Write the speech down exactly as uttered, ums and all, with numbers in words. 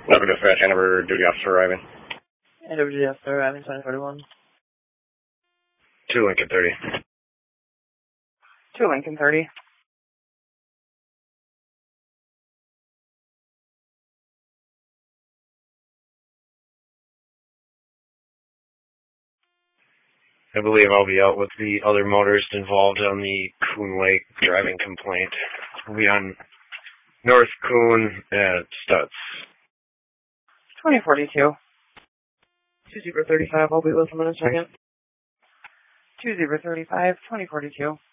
Welcome to Dispatch, Hanover, duty officer arriving. Hanover duty officer arriving, twenty forty-one. two Lincoln thirty. two Lincoln thirty. I believe I'll be out with the other motorist involved on the Coon Lake driving complaint. We'll be on North Coon at Stutz. twenty forty-two. two zero thirty-five, I'll be with them in a second. two zero thirty-five, twenty forty-two.